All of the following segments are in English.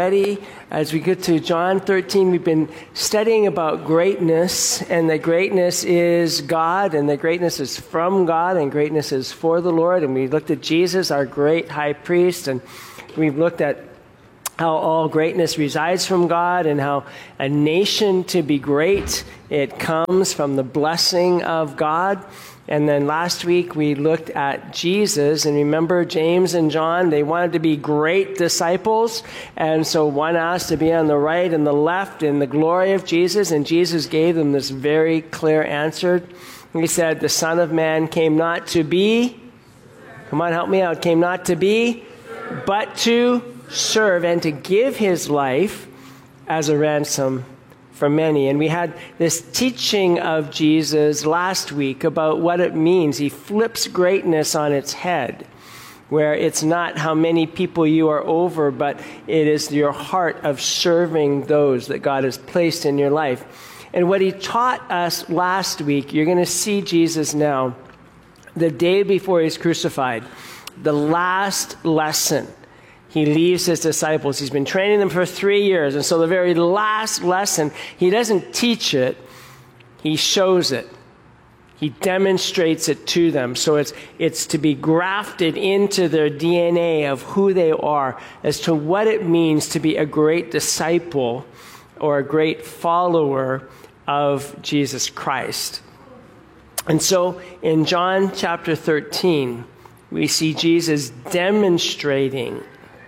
already. As we get to John 13, we've been studying about greatness, and that greatness is God, and that greatness is from God, and greatness is for the Lord. And we looked at Jesus, our great high priest, and we've looked at how all greatness resides from God, and how a nation to be great, it comes from the blessing of God. And then last week we looked at Jesus, and remember James and John, they wanted to be great disciples, and so one asked to be on the right and the left in the glory of Jesus, and Jesus gave them this very clear answer. He said, the Son of Man came not to be, come on, help me out, came not to be, but to serve and to give his life as a ransom for many. And we had this teaching of Jesus last week about what it means. He flips greatness on its head, where it's not how many people you are over, but it is your heart of serving those that God has placed in your life. And what he taught us last week, you're going to see Jesus now, the day before he's crucified, the last lesson. He leaves his disciples. He's been training them for 3 years. And so the very last lesson, he doesn't teach it. He shows it. He demonstrates it to them. So it's to be grafted into their DNA of who they are, as to what it means to be a great disciple or a great follower of Jesus Christ. And so in John chapter 13, we see Jesus demonstrating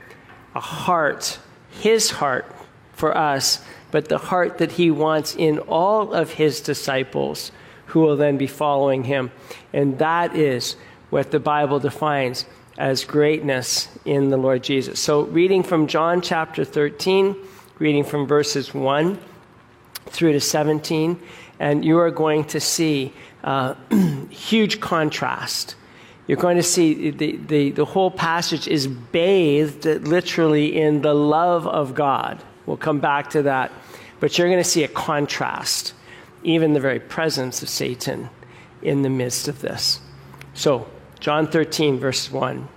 a heart, his heart for us, but the heart that he wants in all of his disciples who will then be following him. And that is what the Bible defines as greatness in the Lord Jesus. So reading from John chapter 13, reading from verses 1 through to 17, and you are going to see huge contrast. You're going to see the whole passage is bathed literally in the love of God. We'll come back to that. But you're going to see a contrast, even the very presence of Satan in the midst of this. So, John 13, verse 1.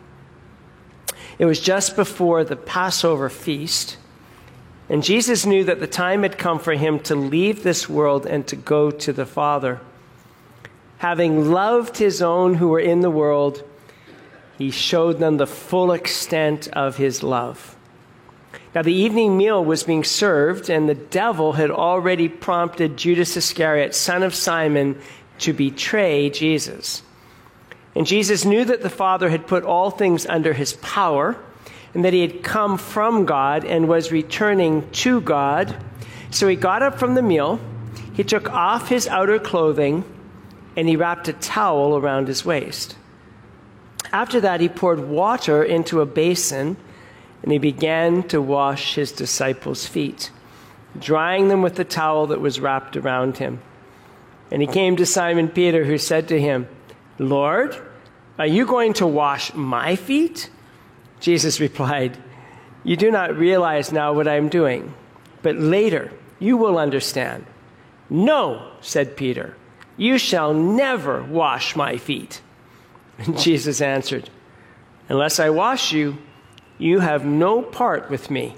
It was just before the Passover feast, and Jesus knew that the time had come for him to leave this world and to go to the Father. Having loved his own who were in the world, he showed them the full extent of his love. Now the evening meal was being served, and the devil had already prompted Judas Iscariot, son of Simon, to betray Jesus. And Jesus knew that the Father had put all things under his power, and that he had come from God and was returning to God. So he got up from the meal, he took off his outer clothing, and he wrapped a towel around his waist. After that, he poured water into a basin, and he began to wash his disciples' feet, drying them with the towel that was wrapped around him. And he came to Simon Peter, who said to him, Lord, are you going to wash my feet? Jesus replied, you do not realize now what I am doing, but later you will understand. No, said Peter. You shall never wash my feet. And Jesus answered, unless I wash you, you have no part with me.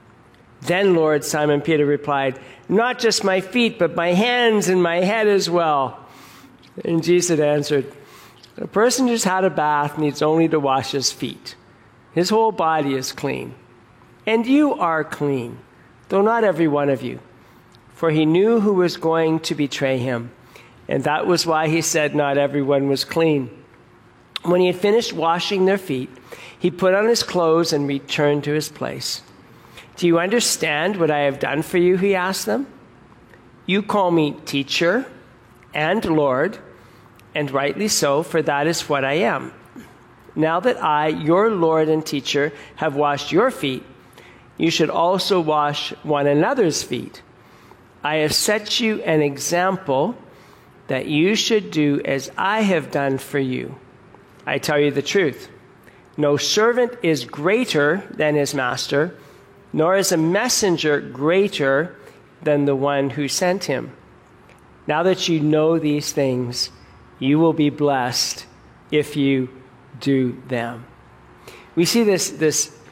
Then, Lord, Simon Peter replied, not just my feet, but my hands and my head as well. And Jesus answered, a person who's had a bath needs only to wash his feet. His whole body is clean. And you are clean, though not every one of you. For he knew who was going to betray him. And that was why he said not everyone was clean. When he had finished washing their feet, he put on his clothes and returned to his place. Do you understand what I have done for you? He asked them. You call me teacher and Lord, and rightly so, for that is what I am. Now that I, your Lord and teacher, have washed your feet, you should also wash one another's feet. I have set you an example that you should do as I have done for you. I tell you the truth. No servant is greater than his master, nor is a messenger greater than the one who sent him. Now that you know these things, you will be blessed if you do them. We see this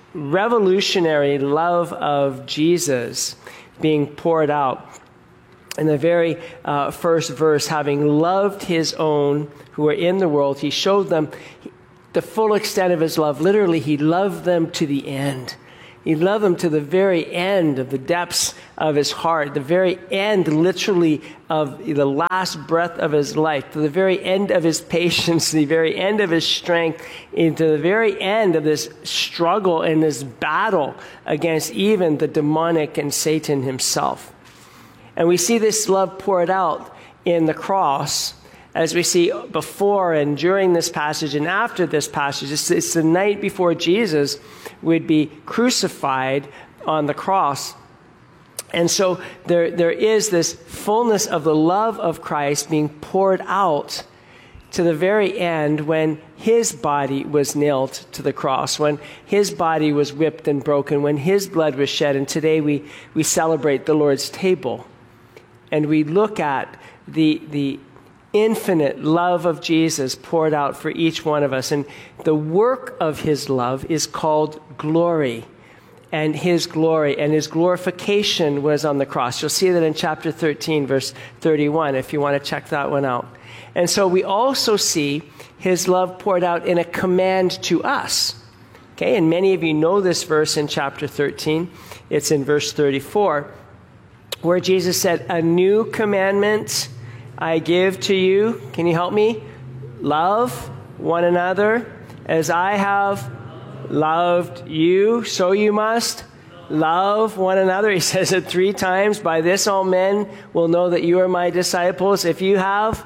revolutionary love of Jesus being poured out. In the very first verse, having loved his own who were in the world, he showed them the full extent of his love. Literally, he loved them to the end. He loved them to the very end of the depths of his heart, the very end, literally, of the last breath of his life, to the very end of his patience, the very end of his strength, into the very end of this struggle and this battle against even the demonic and Satan himself. And we see this love poured out in the cross, as we see before and during this passage and after this passage. It's the night before Jesus would be crucified on the cross. And so there is this fullness of the love of Christ being poured out to the very end when his body was nailed to the cross, when his body was whipped and broken, when his blood was shed. And today we celebrate the Lord's table. And we look at the infinite love of Jesus poured out for each one of us. And the work of his love is called glory. And his glory and his glorification was on the cross. You'll see that in chapter 13, verse 31, if you want to check that one out. And so we also see his love poured out in a command to us. Okay, and many of you know this verse in chapter 13. It's in verse 34, where Jesus said, "A new commandment I give to you." Can you help me? "Love one another as I have loved you, so you must love one another." He says it 3 times. "By this all men will know that you are my disciples, if you have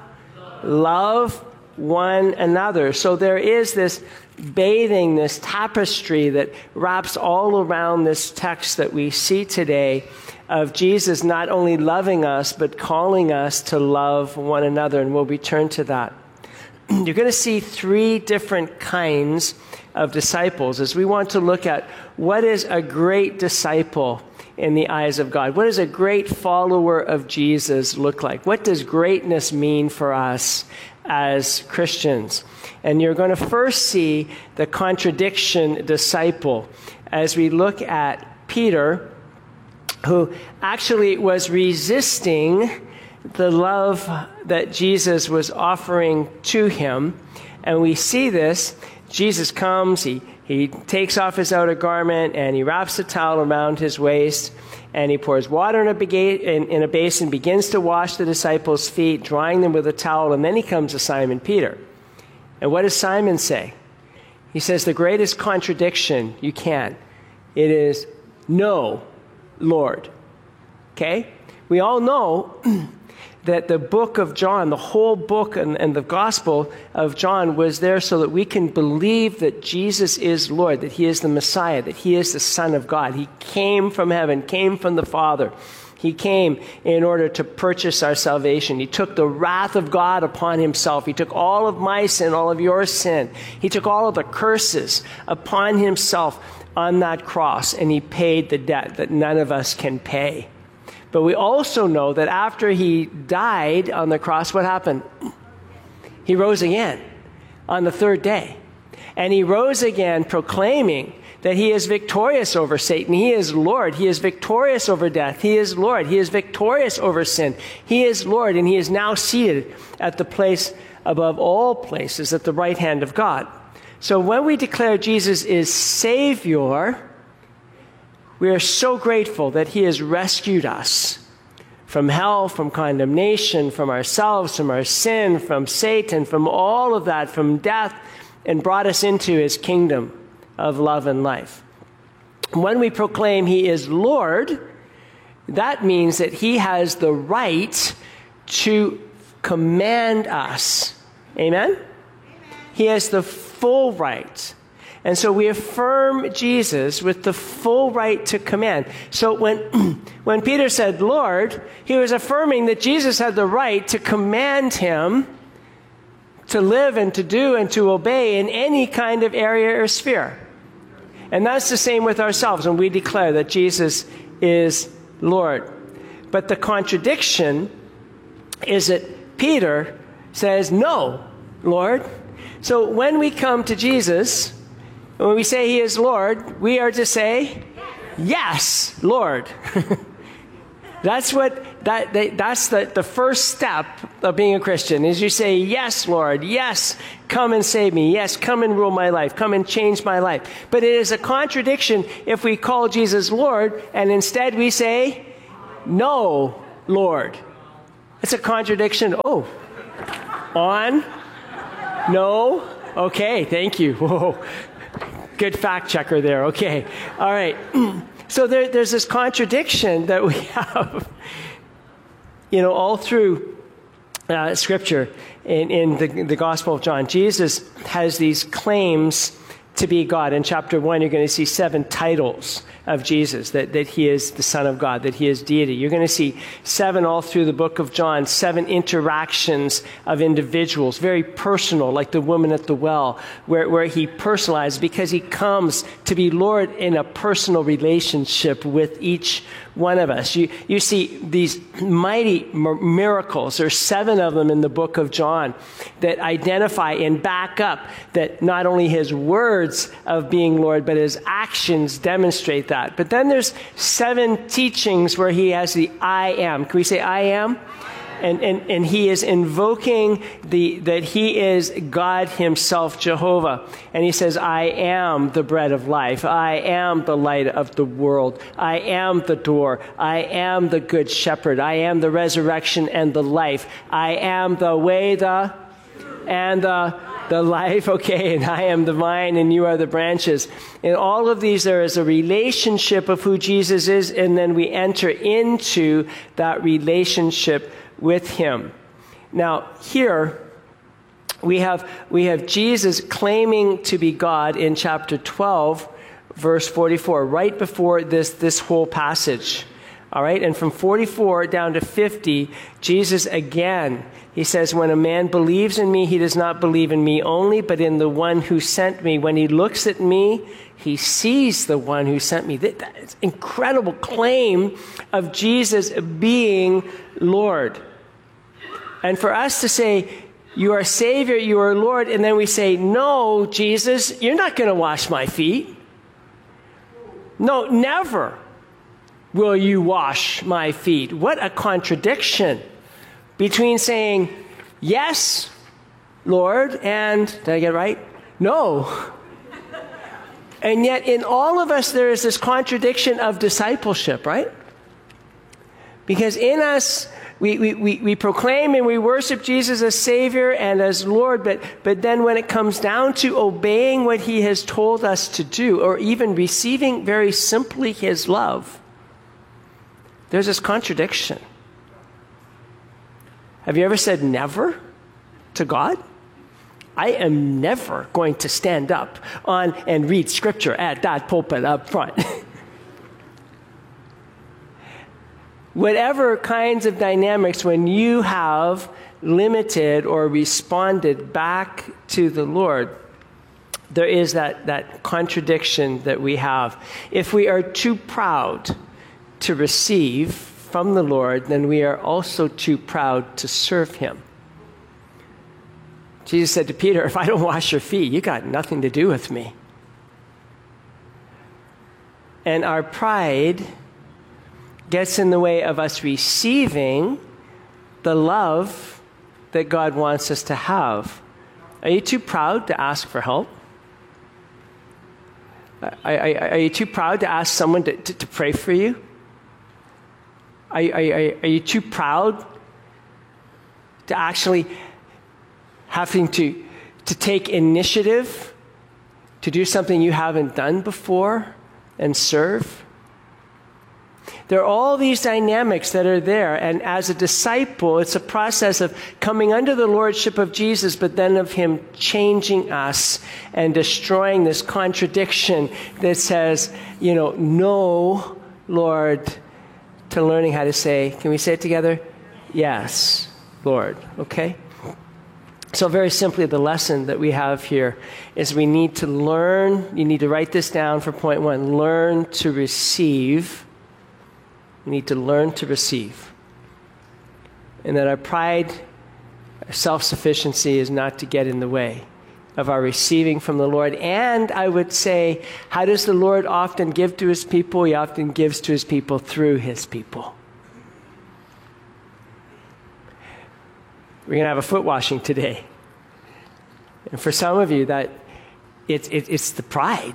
love one another." So there is this bathing, this tapestry that wraps all around this text that we see today of Jesus not only loving us, but calling us to love one another. And we'll return to that. You're going to see 3 different kinds of disciples as we want to look at what is a great disciple in the eyes of God. What does a great follower of Jesus look like? What does greatness mean for us as Christians? And you're going to first see the contradiction disciple as we look at Peter, who actually was resisting the love that Jesus was offering to him. And we see this. Jesus comes, he takes off his outer garment, and he wraps a towel around his waist, and he pours water in a basin, begins to wash the disciples' feet, drying them with a towel, and then he comes to Simon Peter. And what does Simon say? He says, the greatest contradiction you can. It is, "No, Lord." Okay? We all know that the book of John, the whole book and the gospel of John was there so that we can believe that Jesus is Lord, that he is the Messiah, that he is the Son of God. He came from heaven, came from the Father. He came in order to purchase our salvation. He took the wrath of God upon himself. He took all of my sin, all of your sin. He took all of the curses upon himself on that cross, and he paid the debt that none of us can pay. But we also know that after he died on the cross, what happened? He rose again on the 3rd day. And he rose again proclaiming that he is victorious over Satan. He is Lord. He is victorious over death. He is Lord. He is victorious over sin. He is Lord, and he is now seated at the place above all places at the right hand of God. So when we declare Jesus is Savior, we are so grateful that he has rescued us from hell, from condemnation, from ourselves, from our sin, from Satan, from all of that, from death, and brought us into his kingdom of love and life. When we proclaim he is Lord, that means that he has the right to command us. Amen? He has the full right. And so we affirm Jesus with the full right to command. So when Peter said, Lord, he was affirming that Jesus had the right to command him to live and to do and to obey in any kind of area or sphere. And that's the same with ourselves when we declare that Jesus is Lord. But the contradiction is that Peter says, no, Lord. So when we come to Jesus, And when we say he is Lord, we are to say, yes, Lord. That's the first step of being a Christian, is you say, yes, Lord, yes, come and save me. Yes, come and rule my life. Come and change my life. But it is a contradiction if we call Jesus Lord and instead we say, no, Lord. It's a contradiction. Oh, on, no, okay, thank you. Whoa, good fact checker there. Okay, all right. So there's this contradiction that we have, all through Scripture. In the Gospel of John, Jesus has these claims to be God. In chapter 1, you're going to see 7 titles of Jesus, that he is the Son of God, that he is deity. You're going to see 7 all through the book of John, 7 interactions of individuals, very personal, like the woman at the well, where he personalizes, because he comes to be Lord in a personal relationship with each one of us. You see these mighty miracles. There's 7 of them in the book of John that identify and back up that not only his words of being Lord, but his actions demonstrate that. But then there's 7 teachings where he has the I am. Can we say I am? And he is invoking that he is God himself, Jehovah. And he says, I am the bread of life. I am the light of the world. I am the door. I am the good shepherd. I am the resurrection and the life. I am the way, the life. Okay, and I am the vine and you are the branches. In all of these, there is a relationship of who Jesus is, and then we enter into that relationship with him. Now, here we have Jesus claiming to be God in chapter 12, verse 44, right before this whole passage. All right, and from 44 down to 50, Jesus again, he says, when a man believes in me, he does not believe in me only, but in the one who sent me. When he looks at me, he sees the one who sent me. That's an incredible claim of Jesus being Lord. And for us to say, you are Savior, you are Lord, and then we say, no, Jesus, you're not going to wash my feet. No, never will you wash my feet. What a contradiction between saying, yes, Lord, and, did I get it right? No. And yet in all of us, there is this contradiction of discipleship, right? Because in us, we proclaim and we worship Jesus as Savior and as Lord, but then when it comes down to obeying what he has told us to do, or even receiving very simply his love, there's this contradiction. Have you ever said never to God? I am never going to stand up on and read scripture at that pulpit up front. Whatever kinds of dynamics, when you have limited or responded back to the Lord, there is that contradiction that we have. If we are too proud to receive from the Lord, then we are also too proud to serve him. Jesus said to Peter, if I don't wash your feet, you got nothing to do with me. And our pride gets in the way of us receiving the love that God wants us to have. Are you too proud to ask for help? Are you too proud to ask someone to pray for you? Are you too proud to actually having to take initiative to do something you haven't done before and serve? There are all these dynamics that are there, and as a disciple, it's a process of coming under the lordship of Jesus, but then of him changing us and destroying this contradiction that says, no, Lord, to learning how to say, can we say it together? Yes, Lord, okay? So very simply, the lesson that we have here is we need to learn, you need to write this down for point 1, learn to receive. We need to learn to receive. And that our pride, our self-sufficiency is not to get in the way. of our receiving from the Lord. And I would say, how does the Lord often give to his people? He often gives to his people through his people. We're going to have a foot washing today. And for some of you, that it's the pride.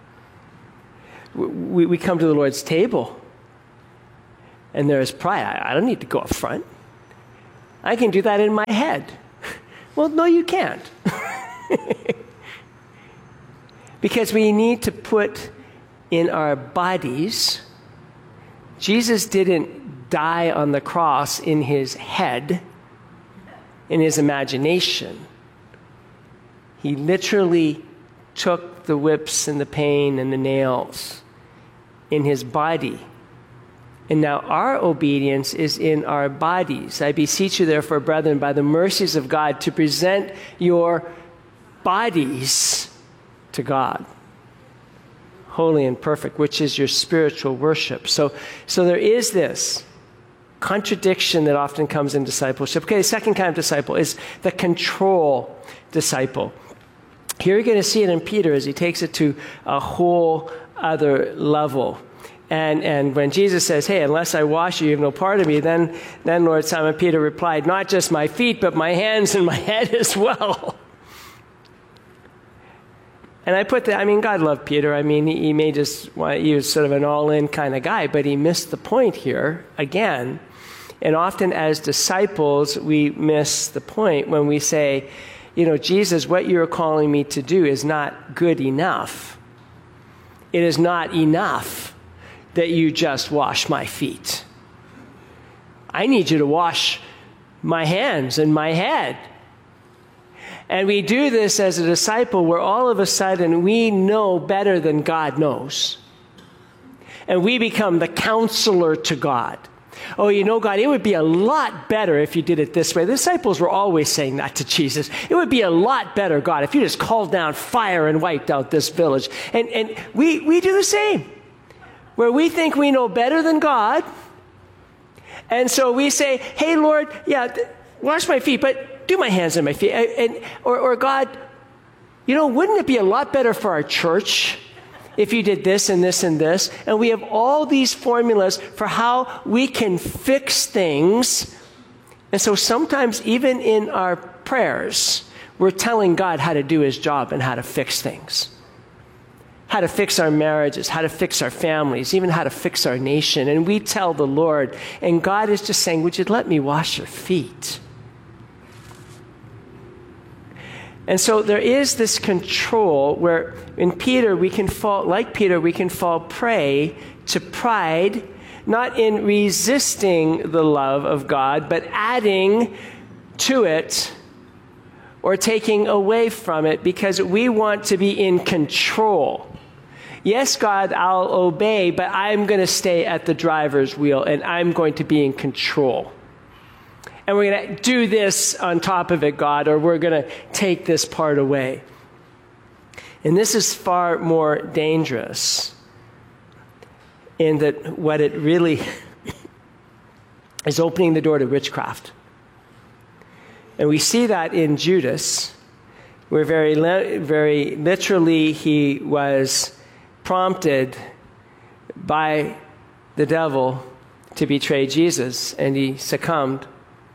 We come to the Lord's table, and there is pride. I don't need to go up front. I can do that in my head. Well, no, you can't. Because we need to put in our bodies, Jesus didn't die on the cross in his head, in his imagination. He literally took the whips and the pain and the nails in his body. And now our obedience is in our bodies. I beseech you, therefore, brethren, by the mercies of God, to present your bodies to God, holy and perfect, which is your spiritual worship. So there is this contradiction that often comes in discipleship. Okay, the second kind of disciple is the control disciple. Here you're going to see it in Peter as he takes it to a whole other level. And when Jesus says, hey, unless I wash you, you have no part of me, then Lord Simon Peter replied, not just my feet, but my hands and my head as well. And I put that, God loved Peter. He may just, he was sort of an all-in kind of guy, but he missed the point here again. And often as disciples, we miss the point when we say, Jesus, what you're calling me to do is not good enough. It is not enough that you just wash my feet. I need you to wash my hands and my head. And we do this as a disciple where all of a sudden we know better than God knows. And we become the counselor to God. Oh, God, it would be a lot better if you did it this way. The disciples were always saying that to Jesus. It would be a lot better, God, if you just called down fire and wiped out this village. And we do the same, where we think we know better than God. And so we say, hey, Lord, wash my feet, but do my hands and my feet. Or God, wouldn't it be a lot better for our church if you did this and this and this? And we have all these formulas for how we can fix things. And so sometimes even in our prayers, we're telling God how to do his job and how to fix things. How to fix our marriages, how to fix our families, even how to fix our nation. And we tell the Lord, and God is just saying, would you let me wash your feet? And so there is this control where in Peter, we can fall prey to pride, not in resisting the love of God, but adding to it or taking away from it because we want to be in control. Yes, God, I'll obey, but I'm going to stay at the driver's wheel and I'm going to be in control. And we're going to do this on top of it, God, or we're going to take this part away. And this is far more dangerous in that what it really is opening the door to witchcraft. And we see that in Judas, where very literally he was prompted by the devil to betray Jesus, and he succumbed.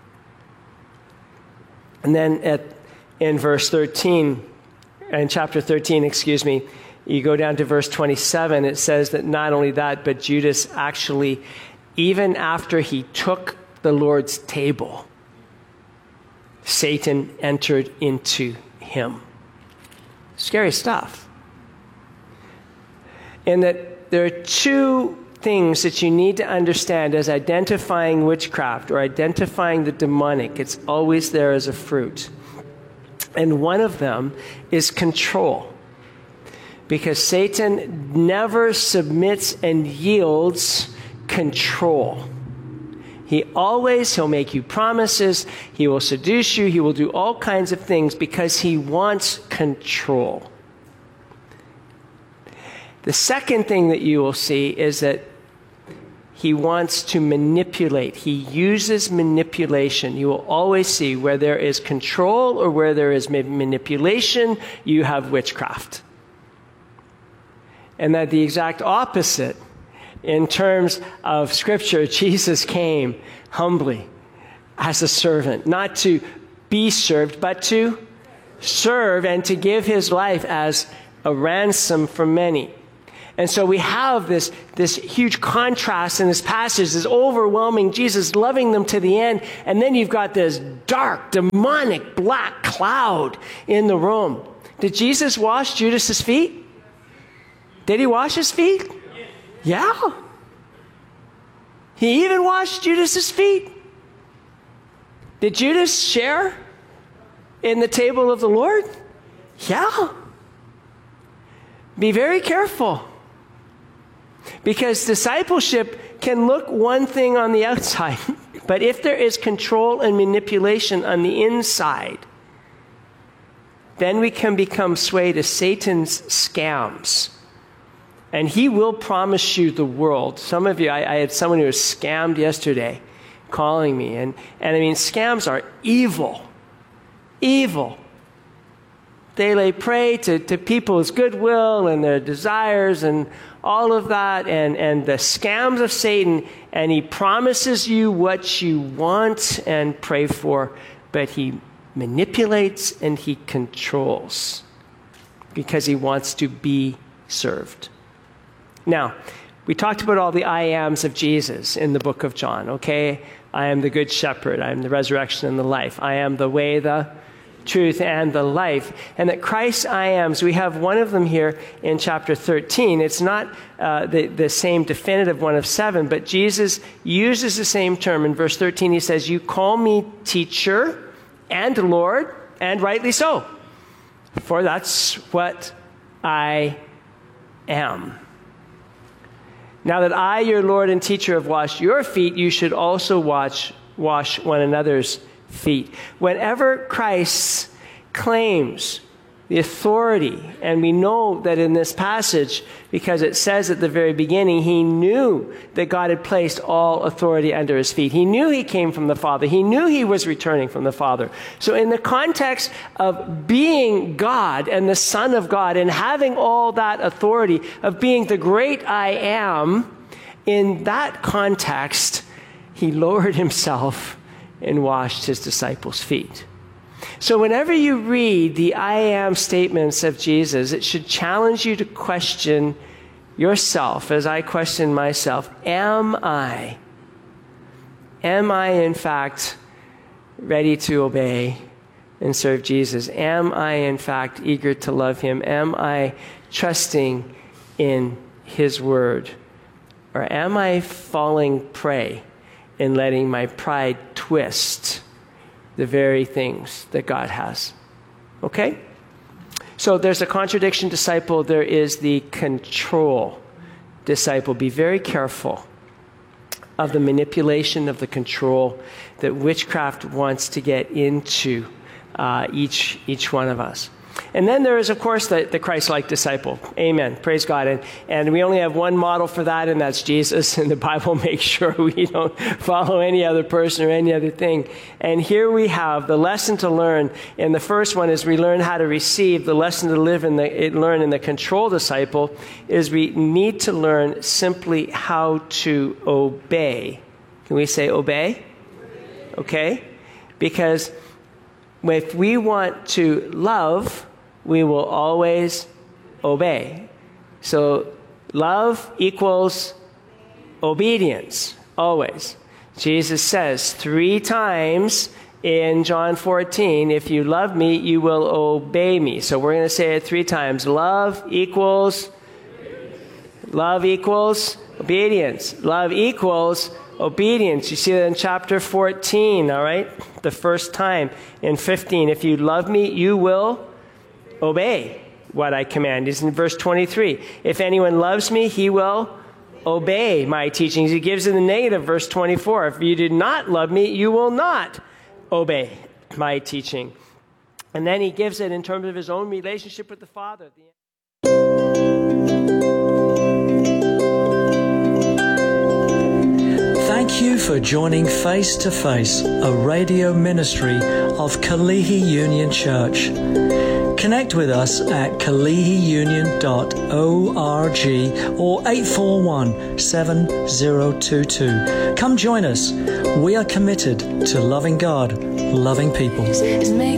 And then in verse 13, in chapter 13, you go down to verse 27, it says that not only that, but Judas actually, even after he took the Lord's table, Satan entered into him. Scary stuff. And that there are two things that you need to understand as identifying witchcraft or identifying the demonic. It's always there as a fruit. And one of them is control. Because Satan never submits and yields control. He'll make you promises, he will seduce you, he will do all kinds of things because he wants control. The second thing that you will see is that he wants to manipulate. He uses manipulation. You will always see where there is control or where there is manipulation, you have witchcraft. And that the exact opposite, in terms of Scripture, Jesus came humbly as a servant, not to be served, but to serve and to give his life as a ransom for many. And so we have this huge contrast in this passage, this overwhelming Jesus loving them to the end. And then you've got this dark, demonic, black cloud in the room. Did Jesus wash Judas's feet? Did he wash his feet? Yeah. He even washed Judas's feet. Did Judas share in the table of the Lord? Yeah. Be very careful. Because discipleship can look one thing on the outside, but if there is control and manipulation on the inside, then we can become swayed to Satan's scams. And he will promise you the world. Some of you, I had someone who was scammed yesterday calling me. And I mean, scams are evil. Evil. They lay prey to people's goodwill and their desires and all of that, and the scams of Satan, and he promises you what you want and pray for, but he manipulates and he controls because he wants to be served. Now, we talked about all the I ams of Jesus in the book of John, okay? I am the good shepherd. I am the resurrection and the life. I am the way, the truth, and the life. And that Christ's I ams, we have one of them here in chapter 13. It's not the same definitive one of 7, but Jesus uses the same term. In verse 13, he says, "You call me teacher and Lord, and rightly so, for that's what I am. Now that I, your Lord and teacher, have washed your feet, you should also wash one another's feet." Whenever Christ claims the authority, and we know that in this passage, because it says at the very beginning, he knew that God had placed all authority under his feet. He knew he came from the Father. He knew he was returning from the Father. So in the context of being God and the Son of God and having all that authority, of being the great I am, in that context, he lowered himself and washed his disciples' feet. So whenever you read the I am statements of Jesus, it should challenge you to question yourself, as I question myself. Am I in fact ready to obey and serve Jesus? Am I in fact eager to love him? Am I trusting in his word? Or am I falling prey and letting my pride twist the very things that God has? Okay? So there's a contradiction disciple. There is the control disciple. Be very careful of the manipulation, of the control that witchcraft wants to get into each one of us. And then there is, of course, the Christ-like disciple. Amen. Praise God. And we only have one model for that, and that's Jesus. And the Bible makes sure we don't follow any other person or any other thing. And here we have the lesson to learn. And the first one is we learn how to receive. The lesson to learn in the control disciple is we need to learn simply how to obey. Can we say obey? Okay? Because if we want to love, we will always obey. So love equals obedience, always. Jesus says 3 times in John 14, if you love me, you will obey me. So we're going to say it 3 times. Love equals obedience. Love equals obedience. You see that in chapter 14, all right? The first time. In 15, if you love me, you will obey what I command. It's in verse 23. If anyone loves me, he will obey my teachings. He gives in the negative, verse 24. If you do not love me, you will not obey my teaching. And then he gives it in terms of his own relationship with the Father. you for joining Face to Face, a radio ministry of Kalihi Union Church. Connect with us at kalihiunion.org or 841-7022. Come join us. We are committed to loving God, loving people.